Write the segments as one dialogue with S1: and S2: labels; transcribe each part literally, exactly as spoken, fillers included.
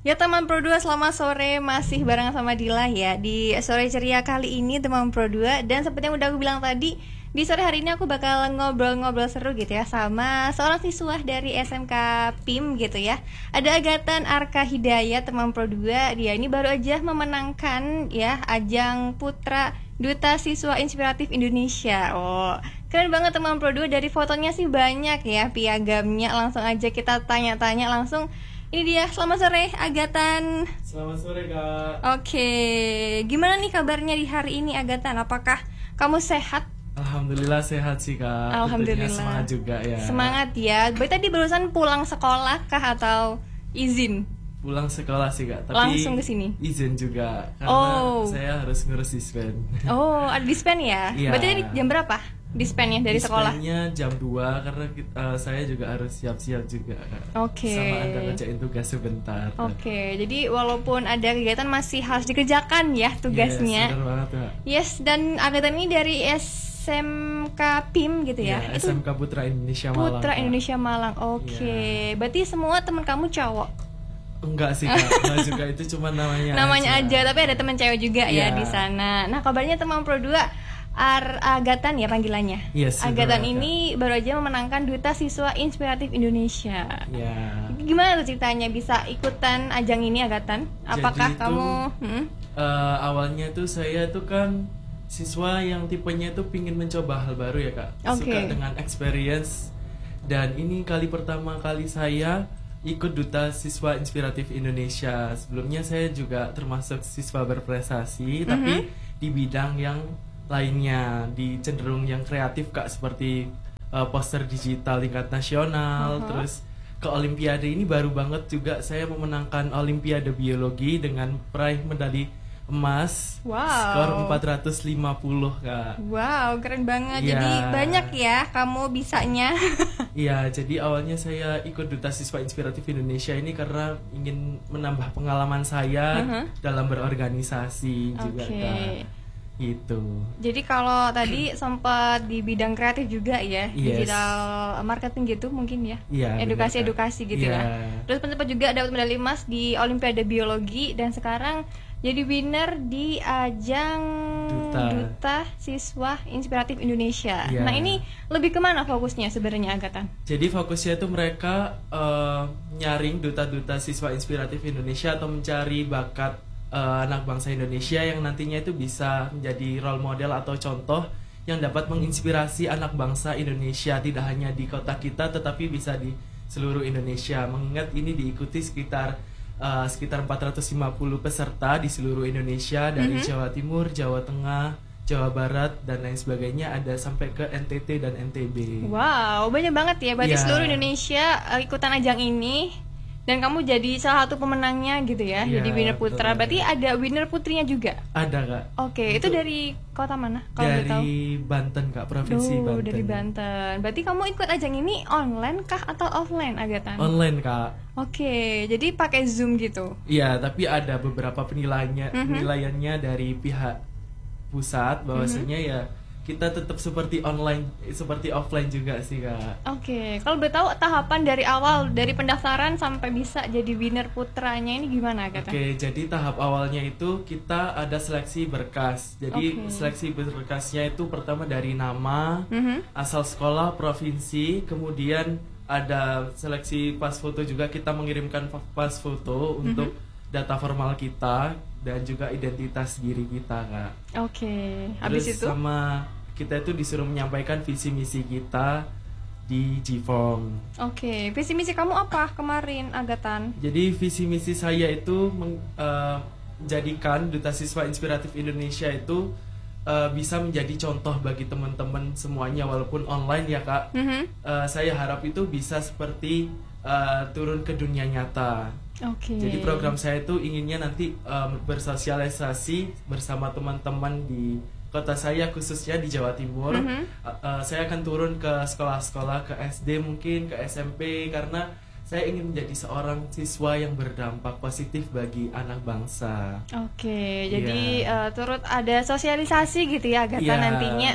S1: Ya teman Pro dua, selamat sore, masih bareng sama Dila ya di sore ceria kali ini teman Pro dua. Dan seperti yang udah aku bilang tadi, di sore hari ini aku bakal ngobrol-ngobrol seru gitu ya sama seorang siswa dari S M K P I M gitu ya. Ada Agatan Arka Hidayat teman Pro dua. Dia ini baru aja memenangkan ya ajang Putra Duta Siswa Inspiratif Indonesia. Oh, keren banget teman Pro dua, dari fotonya sih banyak ya piagamnya. Langsung aja kita tanya-tanya langsung. Ini dia, selamat sore Agatan.
S2: Selamat sore Kak.
S1: Oke, gimana nih kabarnya di hari ini Agatan? Apakah kamu sehat?
S2: Alhamdulillah sehat sih Kak.
S1: Alhamdulillah.
S2: Tentunya semangat juga ya.
S1: Semangat ya. Berarti tadi barusan pulang sekolah kah atau izin?
S2: Pulang sekolah sih Kak. Tapi
S1: langsung ke sini.
S2: Izin juga karena
S1: oh.
S2: saya harus ngurus dispen.
S1: Oh, ada dispen ya?
S2: Iya.
S1: Berarti tadi jam berapa? Dispennya dari sekolah?
S2: Dispennya jam dua karena uh, saya juga harus siap-siap juga.
S1: Oke. Okay.
S2: Sama ada ngerjain tugas sebentar.
S1: Oke, okay. Jadi walaupun ada kegiatan masih harus dikerjakan ya tugasnya.
S2: Yes, benar banget Kak.
S1: Yes, dan Agatan ini dari S M K P I M gitu ya?
S2: Yeah,
S1: itu
S2: S M K Putra Indonesia Malang.
S1: Putra Kak. Indonesia Malang. Oke. Okay. Yeah. Berarti semua teman kamu cowok?
S2: Enggak sih Kak, enggak juga, itu cuma namanya.
S1: Namanya aja,
S2: aja,
S1: tapi ada teman cewek juga yeah. ya di sana. Nah, kabarnya teman Pro dua Ar Agatan ya panggilannya.
S2: Yes,
S1: Agatan ini baru aja memenangkan Duta Siswa Inspiratif Indonesia.
S2: Ya.
S1: Gimana tuh ceritanya bisa ikutan ajang ini Agatan? Apakah
S2: Jadi
S1: kamu
S2: itu,
S1: hmm?
S2: uh, awalnya tuh saya tuh kan siswa yang tipenya tuh pingin mencoba hal baru ya Kak.
S1: Okay.
S2: Suka dengan experience. Dan ini kali pertama kali saya ikut Duta Siswa Inspiratif Indonesia. Sebelumnya saya juga termasuk siswa berprestasi, mm-hmm. tapi di bidang yang lainnya, di cenderung yang kreatif Kak, seperti uh, poster digital tingkat nasional, uh-huh. terus ke Olimpiade. Ini baru banget juga saya memenangkan Olimpiade Biologi dengan peraih medali emas.
S1: Wow.
S2: Skor empat ratus lima puluh Kak.
S1: Wow, keren banget.
S2: Ya.
S1: Jadi banyak ya kamu bisanya.
S2: Iya, jadi awalnya saya ikut Duta Siswa Inspiratif Indonesia ini karena ingin menambah pengalaman saya uh-huh. dalam berorganisasi juga
S1: okay.
S2: Kak. Itu.
S1: Jadi kalau tadi sempat di bidang kreatif juga ya,
S2: yes.
S1: digital marketing gitu mungkin ya,
S2: ya
S1: edukasi-edukasi gitu ya.
S2: ya.
S1: Terus sempat juga dapat medali emas di Olimpiade Biologi dan sekarang jadi winner di ajang Duta, Duta Siswa Inspiratif Indonesia. Ya. Nah ini lebih kemana fokusnya sebenarnya Agatan?
S2: Jadi fokusnya itu mereka uh, nyaring duta-duta siswa inspiratif Indonesia atau mencari bakat Uh, anak bangsa Indonesia yang nantinya itu bisa menjadi role model atau contoh yang dapat menginspirasi anak bangsa Indonesia, tidak hanya di kota kita tetapi bisa di seluruh Indonesia. Mengingat ini diikuti sekitar uh, sekitar empat ratus lima puluh peserta di seluruh Indonesia, dari mm-hmm. Jawa Timur, Jawa Tengah, Jawa Barat dan lain sebagainya, ada sampai ke N T T dan N T B.
S1: Wow, banyak banget ya. Berarti yeah. seluruh Indonesia uh, ikutan ajang ini. Dan kamu jadi salah satu pemenangnya gitu ya, ya jadi winner putra. Betul. Berarti ada winner putrinya juga?
S2: Ada Kak.
S1: Oke, itu dari kota mana? Kalau
S2: dari
S1: tahu?
S2: Banten Kak, provinsi
S1: Duh,
S2: Banten.
S1: Dari Banten. Berarti kamu ikut ajang ini online kah atau offline Agatan?
S2: Online Kak.
S1: Oke, jadi pakai Zoom gitu?
S2: Iya, tapi ada beberapa penilaiannya,
S1: mm-hmm.
S2: penilaiannya dari pihak pusat, bahwasanya mm-hmm. ya kita tetap seperti online, seperti offline juga sih Kak.
S1: Oke, okay. Kalau boleh tahu tahapan dari awal, dari pendaftaran sampai bisa jadi winner putranya ini gimana Kak?
S2: Oke, okay, jadi tahap awalnya itu kita ada seleksi berkas. Jadi okay. seleksi berkasnya itu pertama dari nama, mm-hmm. asal sekolah, provinsi, kemudian ada seleksi pas foto juga, kita mengirimkan pas foto mm-hmm. untuk data formal kita dan juga identitas diri kita Kak.
S1: Oke. Okay. Habis
S2: Terus
S1: itu
S2: sama kita itu disuruh menyampaikan visi misi kita di G-Form.
S1: Oke, okay. Visi misi kamu apa kemarin Agatan?
S2: Jadi visi misi saya itu meng, uh, menjadikan Duta Siswa Inspiratif Indonesia itu uh, bisa menjadi contoh bagi teman-teman semuanya walaupun online ya Kak. Mm-hmm. Uh, saya harap itu bisa seperti uh, turun ke dunia nyata.
S1: Okay.
S2: Jadi program saya itu inginnya nanti um, bersosialisasi bersama teman-teman di kota saya, khususnya di Jawa Timur. Mm-hmm. uh, uh, Saya akan turun ke sekolah-sekolah, ke S D mungkin, ke S M P, karena saya ingin menjadi seorang siswa yang berdampak positif bagi anak bangsa.
S1: Oke, okay, yeah. Jadi uh, turut ada sosialisasi gitu ya Agatan yeah. nantinya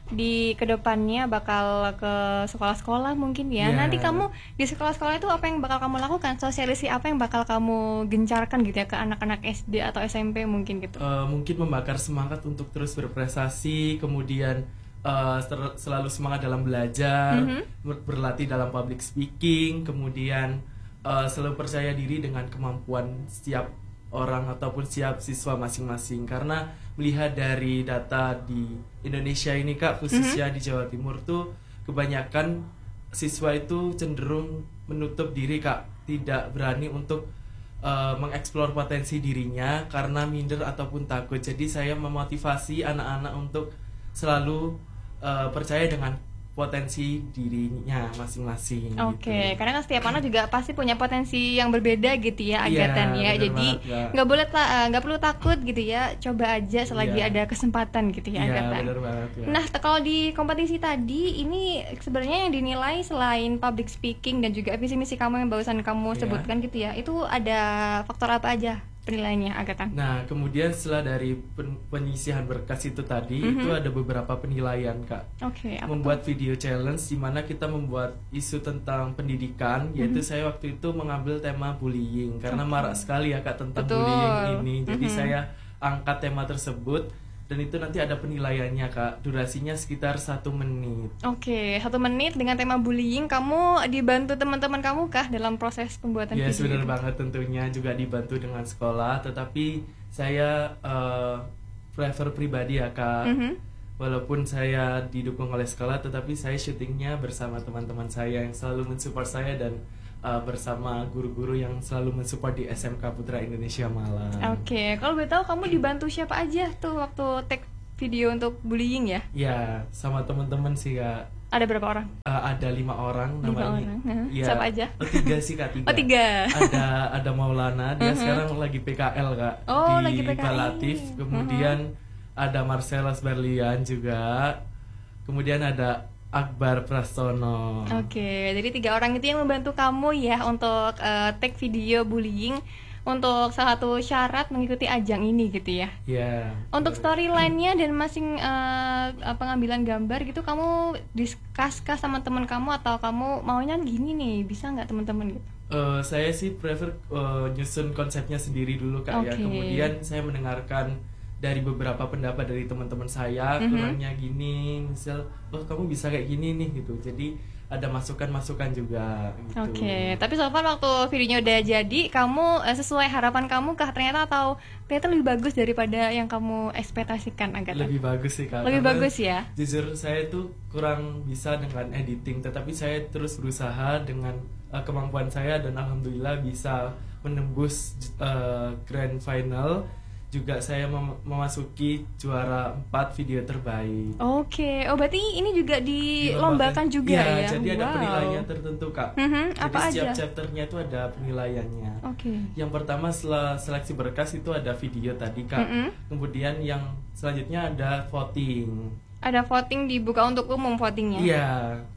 S1: di kedepannya bakal ke sekolah-sekolah mungkin ya.
S2: Yeah.
S1: Nanti kamu di sekolah-sekolah itu apa yang bakal kamu lakukan? Sosialisasi apa yang bakal kamu gencarkan gitu ya ke anak-anak S D atau S M P mungkin gitu?
S2: Uh, mungkin membakar semangat untuk terus berprestasi, kemudian uh, ser- selalu semangat dalam belajar, mm-hmm. ber- berlatih dalam public speaking, kemudian uh, selalu percaya diri dengan kemampuan setiap orang ataupun setiap siswa masing-masing. Karena melihat dari data di Indonesia ini Kak, khususnya mm-hmm. di Jawa Timur tuh kebanyakan siswa itu cenderung menutup diri Kak, tidak berani untuk uh, mengeksplor potensi dirinya karena minder ataupun takut. Jadi saya memotivasi anak-anak untuk selalu uh, percaya dengan potensi dirinya masing-masing.
S1: Oke, okay.
S2: Gitu.
S1: Karena kan setiap anak juga pasti punya potensi yang berbeda gitu ya, Agatan ya. Jadi nggak boleh nggak ta- perlu takut gitu ya. Coba aja selagi yeah. ada kesempatan gitu ya,
S2: yeah,
S1: Agatan.
S2: Benar banget, ya.
S1: Nah, t- kalau di kompetisi tadi ini sebenarnya yang dinilai selain public speaking dan juga visi misi kamu yang barusan kamu yeah. sebutkan gitu ya. Itu ada faktor apa aja penilaiannya, Agatan?
S2: Nah, kemudian setelah dari pen- penyisihan berkas itu tadi, mm-hmm. itu ada beberapa penilaian Kak.
S1: Oke. Okay,
S2: membuat itu? Video challenge di mana kita membuat isu tentang pendidikan, mm-hmm. yaitu saya waktu itu mengambil tema bullying karena okay. marak sekali ya Kak tentang
S1: Betul.
S2: bullying ini. Jadi
S1: mm-hmm.
S2: saya angkat tema tersebut. Dan itu nanti ada penilaiannya Kak, durasinya sekitar satu menit.
S1: Oke, satu menit dengan tema bullying. Kamu dibantu teman-teman kamu kah dalam proses pembuatan
S2: ya,
S1: video?
S2: Ya benar banget, tentunya juga dibantu dengan sekolah. Tetapi saya uh, prefer pribadi ya Kak. Mm-hmm. Walaupun saya didukung oleh sekolah, tetapi saya syutingnya bersama teman-teman saya yang selalu mensupport saya dan Uh, bersama guru-guru yang selalu mensupport di S M K Putra Indonesia Malang.
S1: Oke, okay. Kalau boleh tahu kamu dibantu siapa aja tuh waktu take video untuk bullying ya?
S2: Ya, sama teman-teman sih Kak.
S1: Ada berapa orang?
S2: Uh, ada lima orang
S1: lima
S2: namanya.
S1: Orang. Uh,
S2: ya,
S1: siapa aja?
S2: Oh, tiga sih Kak, tiga.
S1: Oh tiga.
S2: Ada ada Maulana, dia uh-huh. sekarang lagi P K L Kak.
S1: Oh,
S2: di
S1: lagi P K L.
S2: Balatif. Kemudian uh-huh. ada Marcellus Berlian juga. Kemudian ada Akbar Prastono.
S1: Oke, okay, jadi tiga orang itu yang membantu kamu ya untuk uh, take video bullying untuk salah satu syarat mengikuti ajang ini gitu ya.
S2: Iya. Yeah,
S1: untuk storyline-nya dan masing uh, pengambilan gambar gitu kamu discuss kah sama teman kamu atau kamu maunya gini nih, bisa nggak teman-teman gitu?
S2: Uh, saya sih prefer uh, nyusun konsepnya sendiri dulu Kak okay. ya. Kemudian saya mendengarkan dari beberapa pendapat dari teman-teman saya, mm-hmm. kurangnya gini, misal, oh kamu bisa kayak gini nih gitu. Jadi ada masukan-masukan juga. Gitu.
S1: Oke, okay. Tapi so far waktu videonya udah jadi, kamu uh, sesuai harapan kamu kah ternyata atau ternyata lebih bagus daripada yang kamu ekspektasikan Agatan?
S2: Lebih bagus sih Kak.
S1: Lebih bagus ya.
S2: Jujur saya tuh kurang bisa dengan editing, tetapi saya terus berusaha dengan uh, kemampuan saya dan alhamdulillah bisa menembus uh, grand final. Juga saya mem- memasuki juara empat video terbaik.
S1: Oke, okay. Oh berarti ini juga dilombakan juga ya?
S2: Ya, jadi
S1: wow.
S2: ada penilaian tertentu Kak.
S1: Mm-hmm.
S2: Jadi
S1: apa
S2: setiap
S1: aja?
S2: chapternya itu ada penilaiannya.
S1: Oke. Okay.
S2: Yang pertama setelah seleksi berkas itu ada video tadi Kak. Mm-hmm. Kemudian yang selanjutnya ada voting.
S1: Ada voting dibuka untuk umum votingnya?
S2: Iya.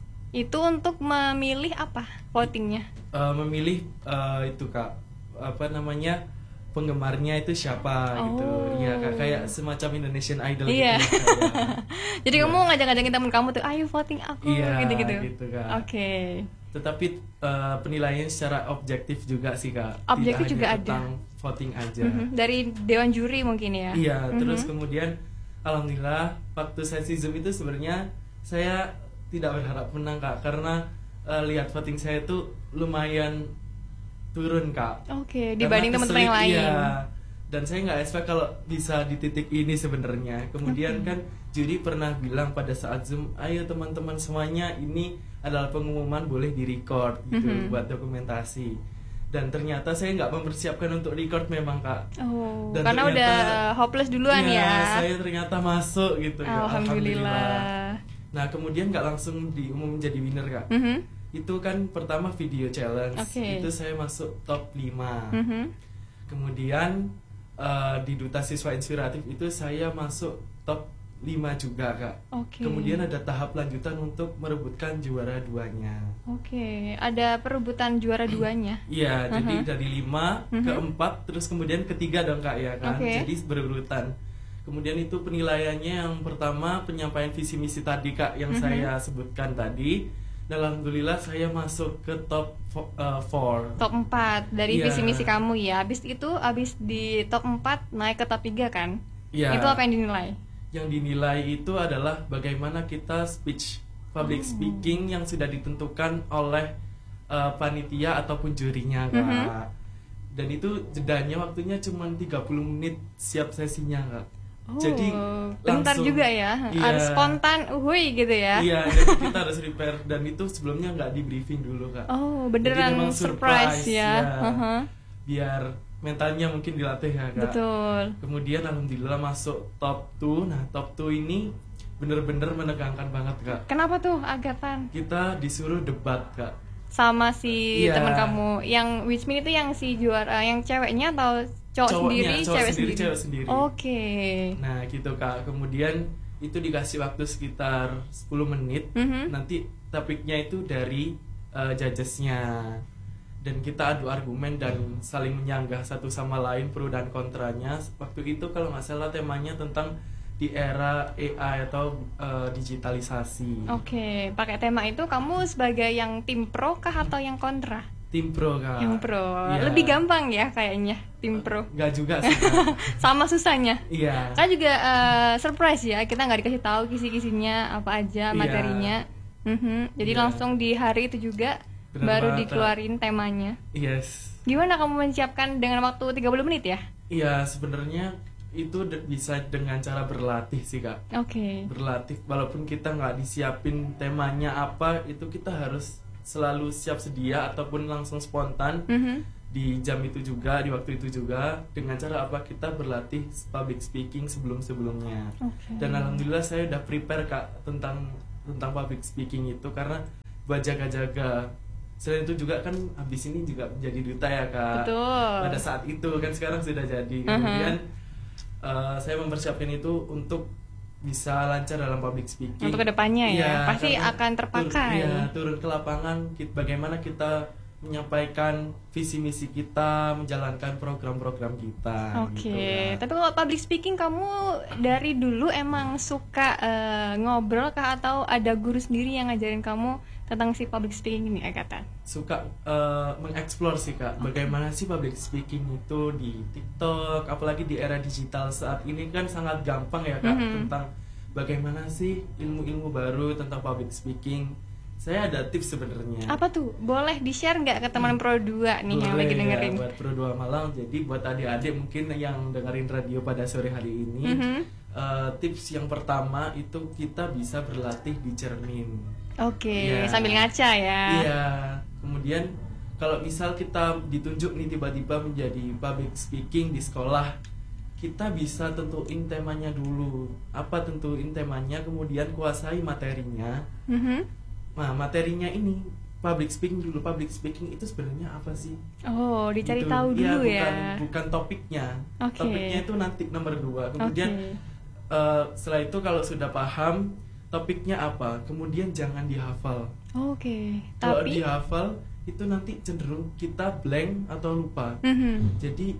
S1: Itu untuk memilih apa votingnya?
S2: Uh, memilih uh, itu Kak, apa namanya? Penggemarnya itu siapa
S1: oh.
S2: gitu. Iya Kak, kayak semacam Indonesian Idol
S1: iya.
S2: gitu.
S1: Jadi ya. Kamu ngajak-ngajakin temen kamu tuh, ayo voting aku
S2: iya,
S1: gitu-gitu.
S2: gitu Kak.
S1: Oke. Okay.
S2: Tetapi uh, penilaian secara objektif juga sih Kak.
S1: Objektif
S2: Tidak
S1: juga
S2: hanya
S1: ada.
S2: Tentang voting aja.
S1: Mm-hmm. Dari dewan juri mungkin ya.
S2: Iya,
S1: mm-hmm.
S2: terus kemudian alhamdulillah waktu sesi Zoom itu sebenarnya saya tidak berharap menang Kak, karena uh, lihat voting saya tuh lumayan turun Kak.
S1: Oke, okay, dibanding teman-teman yang lain.
S2: Iya. Dan saya nggak expect kalau bisa di titik ini sebenarnya. Kemudian okay. kan juri pernah bilang pada saat Zoom, ayo teman-teman semuanya, ini adalah pengumuman, boleh di-record gitu mm-hmm. buat dokumentasi. Dan ternyata saya nggak mempersiapkan untuk record memang Kak.
S1: Oh,
S2: dan
S1: karena
S2: ternyata,
S1: udah hopeless duluan
S2: ya.
S1: Ya.
S2: Saya ternyata masuk gitu.
S1: Alhamdulillah.
S2: Alhamdulillah. Nah kemudian nggak langsung diumum jadi winner Kak.
S1: Mm-hmm.
S2: Itu kan pertama video challenge,
S1: okay.
S2: itu saya masuk top lima.
S1: Mm-hmm.
S2: Kemudian uh, di Duta Siswa Inspiratif itu saya masuk top lima juga Kak.
S1: Okay.
S2: Kemudian ada tahap lanjutan untuk merebutkan juara duanya.
S1: Oke, okay. Ada perebutan juara duanya.
S2: Iya, uh-huh. jadi dari lima
S1: uh-huh.
S2: ke empat, terus kemudian ketiga dong Kak ya kan. Okay. Jadi berurutan. Kemudian itu penilaiannya yang pertama penyampaian visi misi tadi Kak yang mm-hmm. saya sebutkan tadi. Dan alhamdulillah saya masuk ke top empat.
S1: Top empat dari
S2: yeah.
S1: visi misi kamu ya. Habis itu habis di top empat naik ke top tiga kan?
S2: Yeah.
S1: Itu apa yang dinilai?
S2: Yang dinilai itu adalah bagaimana kita speech public oh. speaking yang sudah ditentukan oleh uh, panitia ataupun jurinya Kak. Mm-hmm. Dan itu jedanya waktunya cuma tiga puluh menit siap sesinya Kak.
S1: Oh,
S2: jadi
S1: bentar
S2: langsung,
S1: juga ya,
S2: iya,
S1: harus spontan, uhui gitu ya.
S2: Iya, jadi kita harus prepare dan itu sebelumnya nggak di briefing dulu Kak.
S1: Oh, beneran surprise, surprise ya. ya. Uh-huh.
S2: Biar mentalnya mungkin dilatih ya Kak.
S1: Betul.
S2: Kemudian alhamdulillah masuk top dua. Nah top dua ini bener-bener menegangkan banget Kak.
S1: Kenapa tuh Agatan?
S2: Kita disuruh debat Kak.
S1: Sama si
S2: yeah.
S1: teman kamu yang which mean itu yang si juara yang ceweknya atau cowok
S2: Cowoknya,
S1: sendiri,
S2: cowok
S1: cewek
S2: sendiri,
S1: sendiri.
S2: Cewek sendiri.
S1: Oke. Okay.
S2: Nah gitu Kak. Kemudian itu dikasih waktu sekitar sepuluh menit.
S1: Mm-hmm.
S2: Nanti topiknya itu dari uh, judgesnya. Dan kita adu argumen dan saling menyanggah satu sama lain pro dan kontranya. Waktu itu kalau nggak salah temanya tentang di era A I atau uh, digitalisasi.
S1: Oke, okay. Pakai tema itu kamu sebagai yang tim pro kah atau yang kontra?
S2: Tim pro Kak.
S1: Yang pro.
S2: Ya.
S1: Lebih gampang ya kayaknya tim pro.
S2: Enggak juga sih Kak.
S1: Sama susahnya.
S2: Iya.
S1: Kan juga uh, surprise ya, kita nggak dikasih tahu kisi-kisinya apa aja materinya.
S2: Iya.
S1: Mm-hmm. Jadi iya. Langsung di hari itu juga bener baru banget, dikeluarin Kak. Temanya.
S2: Yes.
S1: Gimana kamu menyiapkan dengan waktu tiga puluh menit ya?
S2: Iya, sebenarnya itu de- bisa dengan cara berlatih sih Kak.
S1: Oke. Okay.
S2: Berlatih walaupun kita nggak disiapin temanya apa, itu kita harus selalu siap sedia ataupun langsung spontan
S1: mm-hmm.
S2: di jam itu juga, di waktu itu juga. Dengan cara apa? Kita berlatih public speaking sebelum-sebelumnya.
S1: Okay.
S2: Dan alhamdulillah saya udah prepare Kak tentang tentang public speaking itu karena buat jaga-jaga. Selain itu juga kan habis ini juga menjadi duta ya Kak.
S1: Betul.
S2: Pada saat itu kan sekarang sudah jadi. Kemudian uh-huh. Uh, saya mempersiapkan itu untuk bisa lancar dalam public speaking.
S1: Untuk kedepannya ya, ya pasti akan terpakai.
S2: Tur, ya, turun ke lapangan, kita, bagaimana kita menyampaikan visi misi kita, menjalankan program-program kita.
S1: Oke, okay.
S2: Gitu,
S1: tapi kalau public speaking kamu dari dulu emang suka uh, ngobrol kah atau ada guru sendiri yang ngajarin kamu tentang si public speaking ini, Agatan?
S2: Suka uh, mengeksplor sih Kak, okay. Bagaimana sih public speaking itu di TikTok, apalagi di era digital saat ini kan sangat gampang ya Kak, mm-hmm. tentang bagaimana sih ilmu-ilmu baru tentang public speaking. Saya ada tips sebenarnya.
S1: Apa tuh? Boleh di-share nggak ke teman Pro dua nih? Boleh, yang lagi dengerin?
S2: Ya, buat Pro dua Malang. Jadi buat adik-adik mungkin yang dengerin radio pada sore hari ini, mm-hmm. uh, tips yang pertama itu kita bisa berlatih di cermin.
S1: Oke, okay, ya. Sambil ngaca ya.
S2: Iya. Kemudian kalau misal kita ditunjuk nih tiba-tiba menjadi public speaking di sekolah, kita bisa tentuin temanya dulu. Apa tentuin temanya, kemudian kuasai materinya.
S1: Mm-hmm.
S2: Nah, materinya ini public speaking dulu. Public speaking itu sebenarnya apa sih?
S1: Oh, dicari
S2: gitu.
S1: tahu dulu
S2: ya. Bukan,
S1: ya.
S2: bukan topiknya.
S1: Okay.
S2: Topiknya itu nanti nomor dua. Kemudian
S1: okay.
S2: uh, setelah itu kalau sudah paham topiknya apa, kemudian jangan dihafal.
S1: Oke. Okay.
S2: Kalau
S1: Tapi
S2: dihafal itu nanti cenderung kita blank atau lupa.
S1: Mm-hmm.
S2: Jadi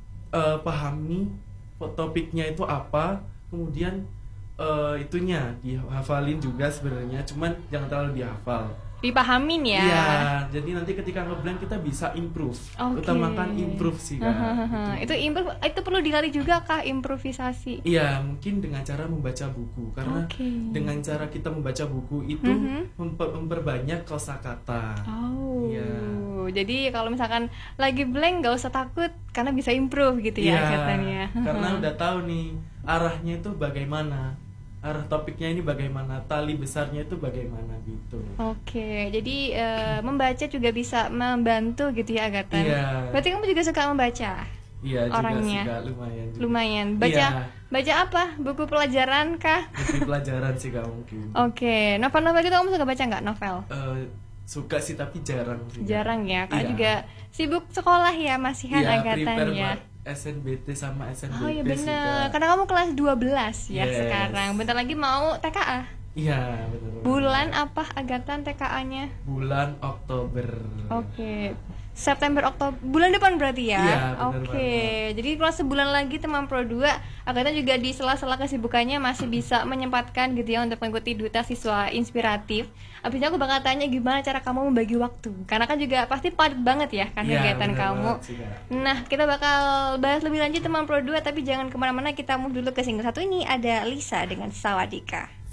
S2: uh, pahami topiknya itu apa, kemudian uh, itunya dihafalin juga sebenarnya, cuman jangan terlalu dihafal.
S1: Dipahamin ya.
S2: Iya, jadi nanti ketika ngeblank kita bisa improve.
S1: Okay.
S2: Utamakan improve sih Kak.
S1: Uh-huh. Itu improve, itu perlu dilatih juga kah improvisasi?
S2: Iya, mungkin dengan cara membaca buku. Karena
S1: okay.
S2: dengan cara kita membaca buku itu uh-huh. memper- memperbanyak kosakata.
S1: Oh.
S2: Iya.
S1: Jadi kalau misalkan lagi blank gak usah takut karena bisa improve gitu ya,
S2: iya,
S1: katanya.
S2: Karena udah tahu nih arahnya itu bagaimana. Arah topiknya ini bagaimana, tali besarnya itu bagaimana gitu.
S1: Oke, jadi uh, membaca juga bisa membantu gitu ya, Agatan.
S2: Iya.
S1: Berarti kamu juga suka membaca?
S2: Iya,
S1: orangnya
S2: juga sih Kak, lumayan juga.
S1: Lumayan. Baca
S2: iya.
S1: Baca apa? Buku pelajaran kah?
S2: Buku pelajaran sih Kak mungkin.
S1: Oke, novel-novel gitu kamu suka baca nggak novel?
S2: Uh, suka sih tapi jarang sih.
S1: Jarang ya, Kak
S2: iya.
S1: juga sibuk sekolah ya, masihan
S2: iya,
S1: Agatan ya.
S2: S N B T sama S N B T.
S1: Oh iya benar. Karena kamu kelas dua belas ya
S2: yes.
S1: sekarang. Bentar lagi mau T K A.
S2: Iya, betul.
S1: Bulan apa Agatan T K A-nya?
S2: Bulan Oktober.
S1: Oke. September Oktober bulan depan berarti ya.
S2: Iya, benar
S1: Oke.
S2: banget.
S1: Jadi kalau sebulan lagi teman Pro dua akhirnya juga di sela-sela kesibukannya masih bisa menyempatkan gitu ya untuk mengikuti Duta Siswa Inspiratif. Abisnya aku bakal tanya gimana cara kamu membagi waktu. Karena kan juga pasti padat banget ya kan
S2: Iya,
S1: kegiatan
S2: benar
S1: kamu.
S2: banget sih, Kak.
S1: Nah, kita bakal bahas lebih lanjut teman Pro dua, tapi jangan kemana-mana, kita move dulu ke single satu ini, ada Lisa dengan Sawadika.